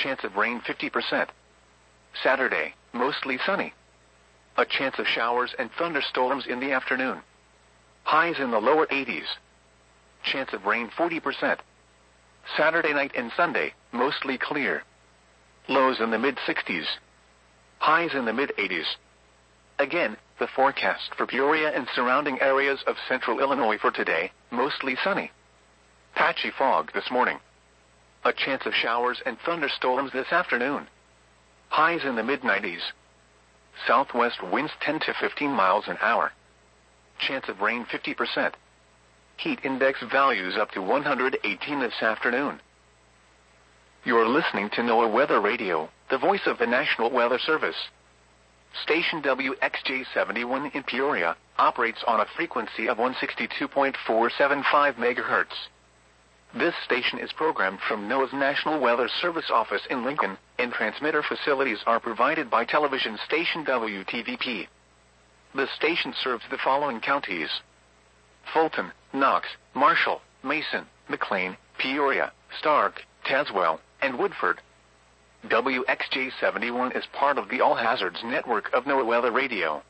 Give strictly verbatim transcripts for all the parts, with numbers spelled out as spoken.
chance of rain fifty percent. Saturday, mostly sunny. A chance of showers and thunderstorms in the afternoon. Highs in the lower eighties. Chance of rain forty percent. Saturday night and Sunday, mostly clear. Lows in the mid-sixties. Highs in the mid-eighties. Again, the forecast for Peoria and surrounding areas of central Illinois for today, mostly sunny. Patchy fog this morning. A chance of showers and thunderstorms this afternoon. Highs in the mid-nineties. Southwest winds ten to fifteen miles an hour. Chance of rain fifty percent. Heat index values up to one hundred eighteen this afternoon. You're listening to NOAA Weather Radio, the voice of the National Weather Service. Station W X J seventy-one in Peoria operates on a frequency of one sixty-two point four seven five megahertz. This station is programmed from NOAA's National Weather Service office in Lincoln, and transmitter facilities are provided by television station W T V P. The station serves the following counties: Fulton, Knox, Marshall, Mason, McLean, Peoria, Stark, Tazewell, and Woodford. W X J seventy-one is part of the All Hazards network of NOAA Weather Radio.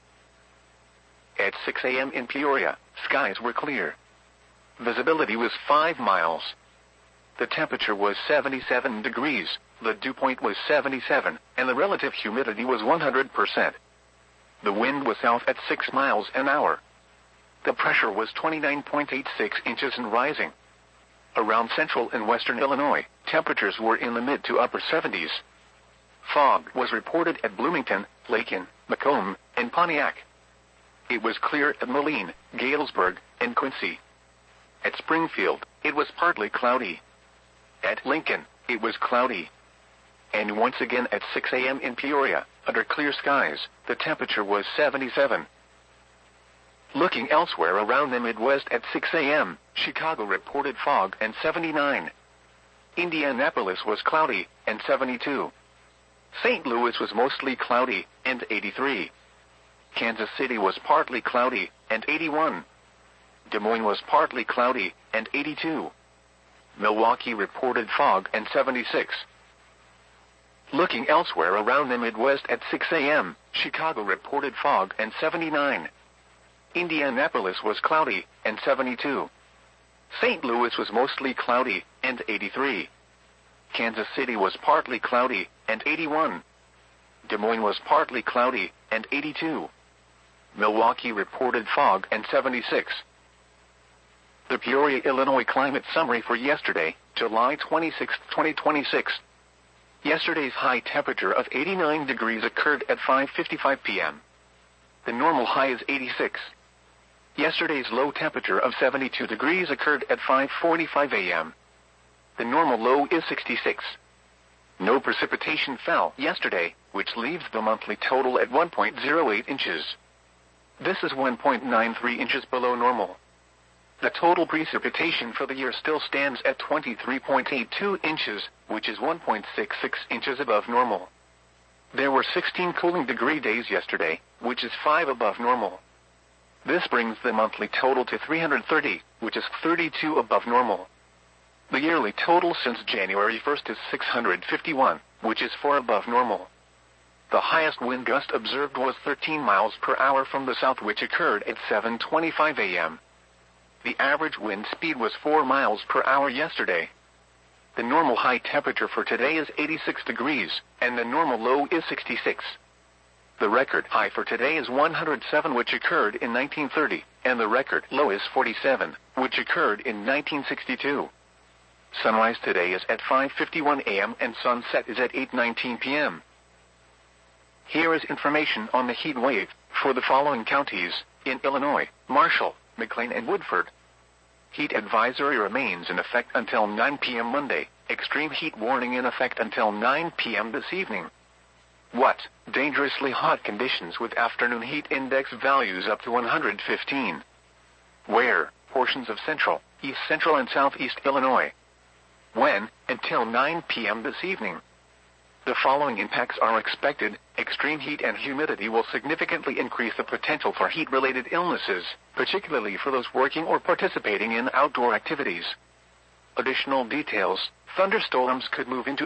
At six a.m. in Peoria, skies were clear. Visibility was five miles. The temperature was seventy-seven degrees, the dew point was seventy-seven, and the relative humidity was one hundred percent. The wind was south at six miles an hour. The pressure was twenty-nine point eight six inches and rising. Around central and western Illinois, temperatures were in the mid to upper seventies. Fog was reported at Bloomington, Lakin, Macomb, and Pontiac. It was clear at Moline, Galesburg, and Quincy. At Springfield, it was partly cloudy. At Lincoln, it was cloudy. And once again at six a.m. in Peoria, under clear skies, the temperature was seventy-seven. Looking elsewhere around the Midwest at six a.m., Chicago reported fog and seventy-nine. Indianapolis was cloudy and seventy-two. Saint Louis was mostly cloudy and eighty-three. Kansas City was partly cloudy and eighty-one. Des Moines was partly cloudy and eighty-two. Milwaukee reported fog and seventy-six. Looking elsewhere around the Midwest at six a.m., Chicago reported fog and seventy-nine. Indianapolis was cloudy and seventy-two. Saint Louis was mostly cloudy and eighty-three. Kansas City was partly cloudy and eighty-one. Des Moines was partly cloudy and eighty-two. Milwaukee reported fog and seventy-six. The Peoria, Illinois climate summary for yesterday, July twenty-sixth, twenty twenty-six. Yesterday's high temperature of eighty-nine degrees occurred at five fifty-five p.m. The normal high is eighty-six. Yesterday's low temperature of seventy-two degrees occurred at five forty-five a.m. The normal low is sixty-six. No precipitation fell yesterday, which leaves the monthly total at one point zero eight inches. This is one point nine three inches below normal. The total precipitation for the year still stands at twenty-three point eight two inches, which is one point six six inches above normal. There were sixteen cooling degree days yesterday, which is five above normal. This brings the monthly total to three hundred thirty, which is thirty-two above normal. The yearly total since January first is six hundred fifty-one, which is four above normal. The highest wind gust observed was thirteen miles per hour from the south, which occurred at seven twenty-five a.m. The average wind speed was four miles per hour yesterday. The normal high temperature for today is eighty-six degrees, and the normal low is sixty-six. The record high for today is one hundred seven, which occurred in nineteen thirty, and the record low is forty-seven, which occurred in nineteen sixty-two. Sunrise today is at five fifty-one a.m. and sunset is at eight nineteen p.m. Here is information on the heat wave for the following counties in Illinois: Marshall, McLean, and Woodford. Heat advisory remains in effect until nine p.m. Monday. Extreme heat warning in effect until nine p.m. this evening. What? Dangerously hot conditions with afternoon heat index values up to one hundred fifteen. Where? Portions of central, east central, and southeast Illinois. When? Until nine p.m. this evening. The following impacts are expected. Extreme heat and humidity will significantly increase the potential for heat-related illnesses, particularly for those working or participating in outdoor activities. Additional details: thunderstorms could move into